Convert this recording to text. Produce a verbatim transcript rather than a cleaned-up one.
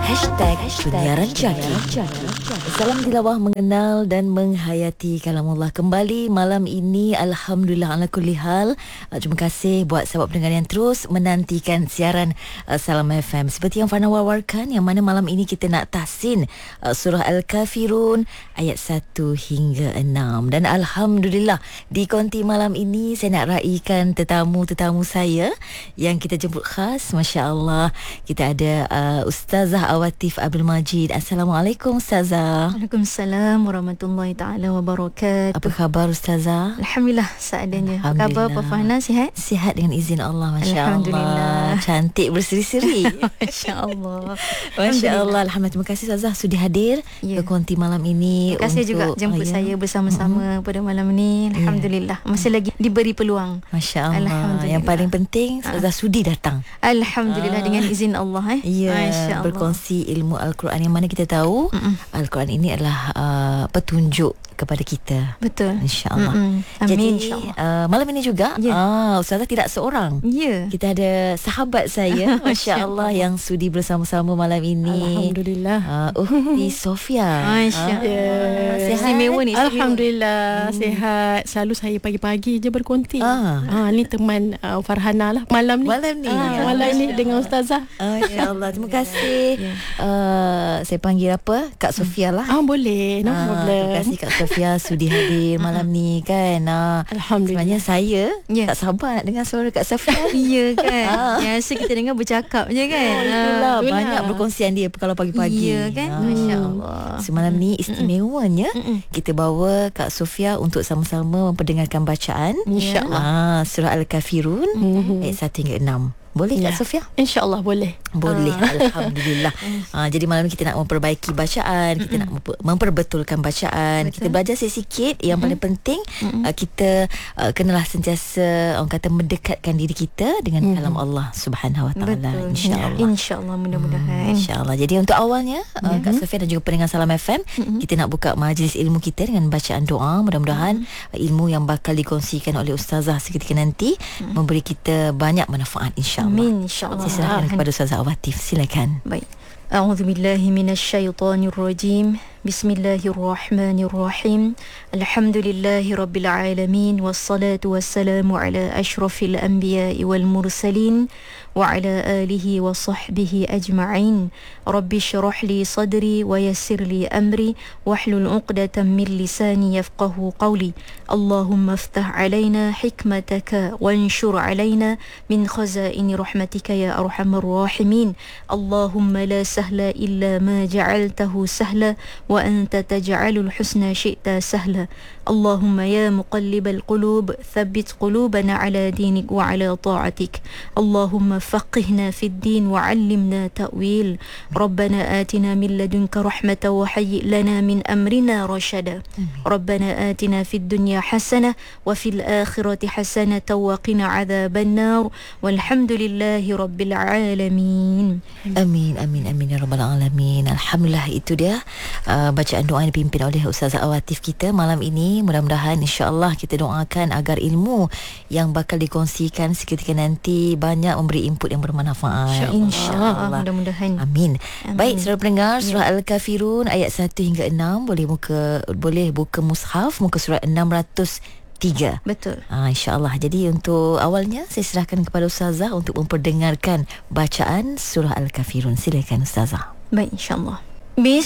Hashtag Penyiaran Jaki. Salam tilawah mengenal dan menghayati kalamullah kembali malam ini. Alhamdulillah ala kulli hal. Uh, terima kasih buat sahabat pendengar yang terus menantikan siaran uh, Salam F M. Seperti yang Fana wawarkan, yang mana malam ini kita nak tahsin uh, surah Al-Kafirun ayat satu hingga enam. Dan Alhamdulillah di konti malam ini saya nak raikan tetamu-tetamu saya yang kita jemput khas. Masya Allah, kita ada uh, Ustazah Awatif Abdul Majid. Assalamualaikum Ustazah. Waalaikumsalam warahmatullahi taala wabarakatuh. Apa khabar Ustazah? Alhamdulillah seadanya. Apa khabar Pak Fahna, sihat? Sihat dengan izin Allah, Masya Alhamdulillah. Allah. Cantik berseri-seri. Masya Allah. Masya Allah. Alhamdulillah. Terima kasih Ustazah sudi hadir Ya. ke konti malam ini. Terima kasih untuk, juga jemput uh, ya. saya bersama-sama mm-hmm. pada malam ni. Alhamdulillah. Masih lagi diberi peluang. Masya Allah. Alhamdulillah. Yang paling penting Ustazah sudi datang. Alhamdulillah Ah. dengan izin Allah eh. Ya, Masya Allah. berkongsi ilmu Al-Quran yang mana kita tahu Mm-mm. Al-Quran ini adalah uh, petunjuk kepada kita. Betul. InsyaAllah. Mm-mm. Amin, Jadi insyaAllah. uh, malam ini juga Ya. ah, Ustazah tidak seorang. Ya. Kita ada sahabat saya, Masya Allah, Allah. yang sudi bersama-sama malam ini. Alhamdulillah. Uh, Uhti Sofia. Masya Allah. Ah, sihat? Istimewa ni. istimewa. Alhamdulillah hmm. sihat. Selalu saya pagi-pagi je berkonti. Ah. Ah, ni teman uh, Farhana lah malam ni. Malam ni. Ah, malam ni dengan Ustazah. Ah, Masya Allah. Terima kasih. Uh, saya panggil apa? Kak Sofia lah. Ah, boleh. No Ah, problem. terima kasih Kak Sofia sudi hadir malam ni kan. Ah, Alhamdulillah. sebenarnya saya Ya. tak sabar nak dengar suara Kak Sofia. Ya kan. Biasa kita dengar bercakap je kan. Oh, itulah itulah. banyak perkongsian dia kalau pagi-pagi. Ya kan. Ah. Masya Allah. Semalam ni istimewanya Mm-mm. kita bawa Kak Sofia untuk sama-sama memperdengarkan bacaan InsyaAllah. ah, surah Al-Kafirun Mhm. ayat satu hingga enam. Boleh Ya. Kak Sofia? InsyaAllah boleh. Boleh. Alhamdulillah. ah, Jadi malam ni kita nak memperbaiki bacaan, kita nak memper- memperbetulkan bacaan. Betul. Kita belajar sikit-sikit. Yang paling penting ah, kita ah, kenalah sentiasa orang kata mendekatkan diri kita dengan kalam Allah Subhanahu Wa Taala. Betul. InsyaAllah. InsyaAllah mudah-mudahan. InsyaAllah. Jadi untuk awalnya uh, Kak Sofia dan juga pendengar Salam F M, kita nak buka majlis ilmu kita dengan bacaan doa. Mudah-mudahan uh, ilmu yang bakal dikongsikan oleh Ustazah seketika nanti memberi kita banyak manfaat, insyaAllah. Amin, insyaAllah. Saya serahkan kepada Ustazah Awatif. Silakan. Baik. A'udzu billahi minasyaitonir rajim. Bismillahirrahmanirrahim. Alhamdulillahi rabbil alamin wassalatu wassalamu ala asyrafil anbiya'i wal mursalin wa ala alihi wa sahbihi ajma'in. Rabbi shrah li sadri wa yassir li amri wahlul 'uqdatam min lisani yafqahu qawli. Allahumma iftah 'alaina hikmataka wanshur 'alaina min khazaini rahmatika ya arhamar rahimin. Allahumma la sahla illa ma ja'altahu sahla wa anta taj'alul husna syi'ta sahla. Allahumma ya muqallibal qulub thabbit qulubana ala dinik wa ala ta'atik. Allahumma faqihna fid din wa 'allimna ta'wil. Rabbana atina min ladunka rahmatan wa hayyi' lana min amrina rashada. Rabbana atina fid dunya hasanah wa fil akhirati hasanah wa qina 'adzaban nar. Walhamdulillahi rabbil alamin. Amin, amin, amin ya rabbal alamin. Alhamdulillah, itu dia uh, bacaan doa yang dipimpin oleh Ustazah Awatif kita malam ini. Mudah-mudahan insya-Allah kita doakan agar ilmu yang bakal dikongsikan seketika nanti banyak memberi input yang bermanfaat. InsyaAllah. Mudah-mudahan. Amin. Amin. Baik, saudara pendengar, surah Al-Kafirun ayat satu hingga enam, boleh buka boleh buka mushaf muka surat enam ratus tiga. Betul. Ah, InsyaAllah. Jadi untuk awalnya saya serahkan kepada Ustazah untuk memperdengarkan bacaan surah Al-Kafirun. Silakan Ustazah. Baik, insyaAllah.